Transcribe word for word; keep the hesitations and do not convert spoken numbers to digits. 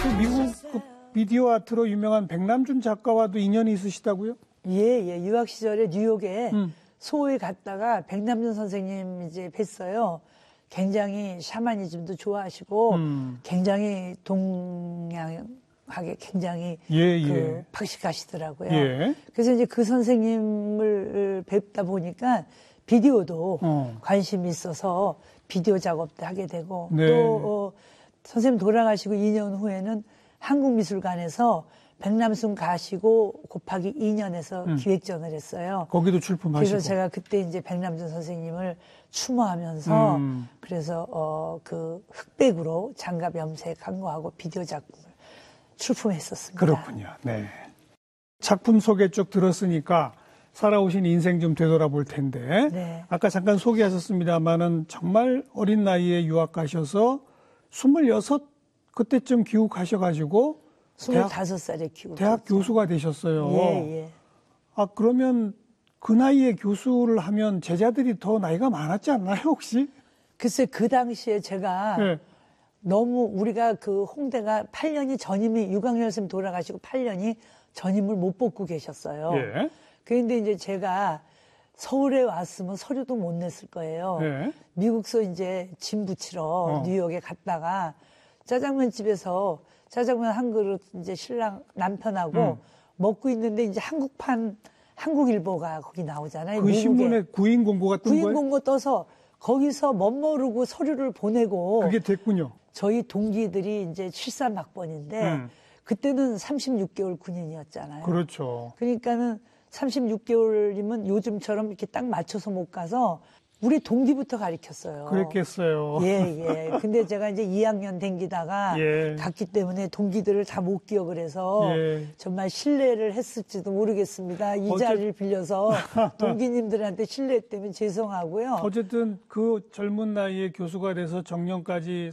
그 미국 그 비디오 아트로 유명한 백남준 작가와도 인연이 있으시다고요? 예, 예. 유학 시절에 뉴욕에 음. 소호에 갔다가 백남준 선생님 이제 뵀어요. 굉장히 샤머니즘도 좋아하시고 음. 굉장히 동양하게 굉장히 예, 그 예. 박식하시더라고요. 예. 그래서 이제 그 선생님을 뵙다 보니까 비디오도 어. 관심이 있어서 비디오 작업도 하게 되고 네. 또 어, 선생님 돌아가시고 이 년 후에는 한국미술관에서 백남순 가시고 곱하기 이 년에서 음. 기획전을 했어요. 거기도 출품하시고. 그래서 제가 그때 이제 백남준 선생님을 추모하면서 음. 그래서 어, 그 흑백으로 장갑 염색한 거하고 비디오 작품을 출품했었습니다. 그렇군요. 네. 작품 소개 쭉 들었으니까 살아오신 인생 좀 되돌아볼 텐데 네. 아까 잠깐 소개하셨습니다마는 정말 어린 나이에 유학 가셔서 스물여섯 그때쯤 귀국하셔가지고 스물다섯 살에 귀국. 대학 교수가 되셨어요. 예, 예. 아 그러면 그 나이에 교수를 하면 제자들이 더 나이가 많았지 않나요 혹시? 글쎄 그 당시에 제가 네. 너무 우리가 그 홍대가 팔 년이 전임이 유광열 선생님 돌아가시고 팔 년이 전임을 못 뽑고 계셨어요. 예. 그런데 이제 제가 서울에 왔으면 서류도 못 냈을 거예요. 예. 미국서 이제 짐 붙이러 어. 뉴욕에 갔다가 짜장면 집에서 짜장면 한 그릇 이제 신랑 남편하고 음. 먹고 있는데 이제 한국판 한국일보가 거기 나오잖아요. 그 미국에. 신문에 구인 공고가 뜬 구인 거예요? 공고 떠서 거기서 멋모르고 서류를 보내고 그게 됐군요. 저희 동기들이 이제 칠십삼 학번인데 음. 그때는 삼십육 개월 군인이었잖아요. 그렇죠. 그러니까는 삼십육 개월이면 요즘처럼 이렇게 딱 맞춰서 못 가서 우리 동기부터 가르쳤어요. 그랬겠어요. 예, 예. 근데 제가 이제 이 학년 댕기다가 예. 갔기 때문에 동기들을 다 못 기억을 해서 예. 정말 신뢰를 했을지도 모르겠습니다. 이 어째- 자리를 빌려서 동기님들한테 신뢰했다면 죄송하고요. 어쨌든 그 젊은 나이에 교수가 돼서 정년까지